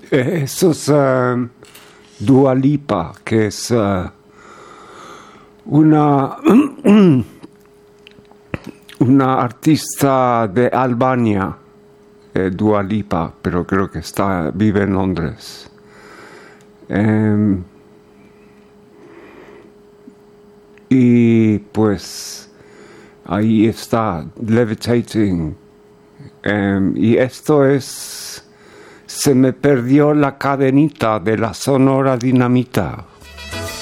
Eso es Dua Lipa, que es una una artista de Albania, Dua Lipa, pero creo que vive en Londres. Y pues ahí está, Levitating. Y esto es Se me perdió la cadenita de la Sonora Dinamita.